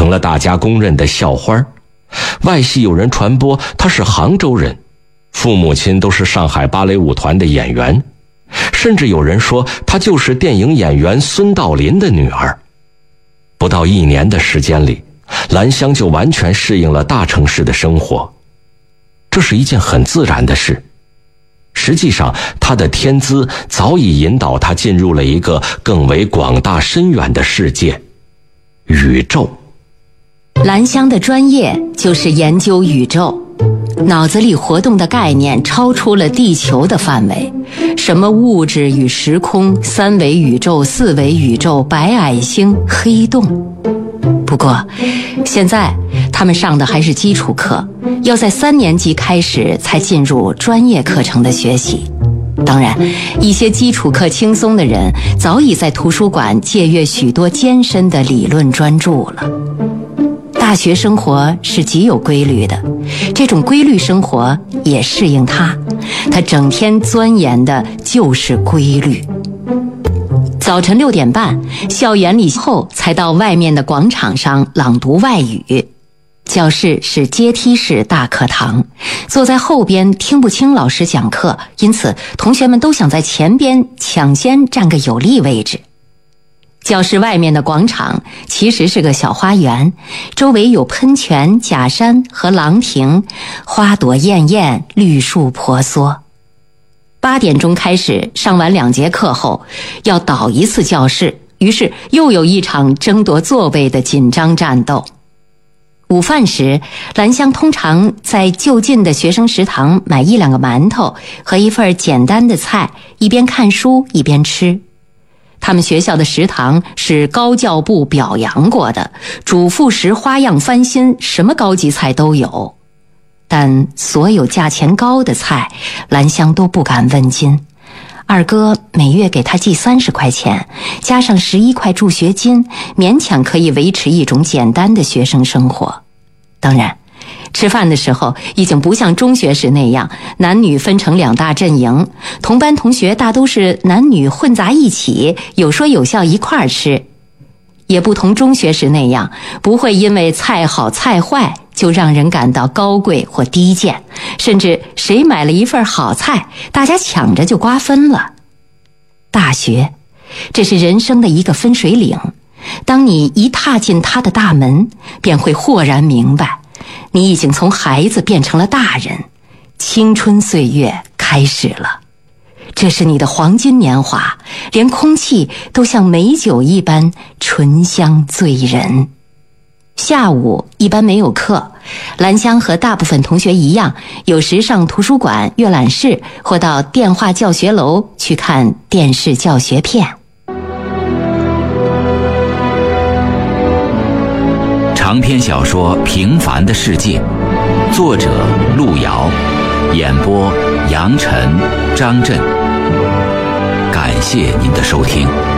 成了大家公认的校花。外系有人传播她是杭州人，父母亲都是上海芭蕾舞团的演员，甚至有人说她就是电影演员孙道临的女儿。不到1年的时间里，兰香就完全适应了大城市的生活，这是一件很自然的事。实际上，她的天资早已引导她进入了一个更为广大深远的世界——宇宙。 兰香的专业就是研究宇宙，脑子里活动的概念超出了地球的范围，什么物质与时空、3维宇宙、4维宇宙、白矮星、黑洞。不过现在他们上的还是基础课，要在3年级开始才进入专业课程的学习。当然，一些基础课轻松的人早已在图书馆借阅许多艰深的理论专著了。大学生活是极有规律的，这种规律生活也适应他整天钻研的就是规律。早晨6点半，校园里后才到外面的广场上朗读外语。教室是阶梯式大课堂，坐在后边听不清老师讲课，因此同学们都想在前边抢先占个有利位置。教室外面的广场其实是个小花园，周围有喷泉、假山和廊亭，花朵艳艳，绿树婆娑。8点钟开始，上完2节课后，要倒一次教室，于是又有一场争夺座位的紧张战斗。午饭时，兰香通常在就近的学生食堂买1-2个馒头和一份简单的菜，一边看书一边吃。他们学校的食堂是高教部表扬过的，主副食花样翻新，什么高级菜都有。但所有价钱高的菜，兰香都不敢问津。二哥每月给他寄30块钱，加上11块助学金，勉强可以维持一种简单的学生生活。当然，吃饭的时候已经不像中学时那样男女分成2大阵营，同班同学大都是男女混杂一起，有说有笑一块儿吃。也不同中学时那样，不会因为菜好菜坏就让人感到高贵或低贱，甚至谁买了一份好菜，大家抢着就瓜分了。大学，这是人生的一个分水岭，当你一踏进它的大门，便会豁然明白，你已经从孩子变成了大人，青春岁月开始了。这是你的黄金年华，连空气都像美酒一般醇香醉人。下午一般没有课，兰香和大部分同学一样，有时上图书馆、阅览室或到电话教学楼去看电视教学片。 长篇小说《平凡的世界》，作者路遥，演播杨晨、张震。感谢您的收听。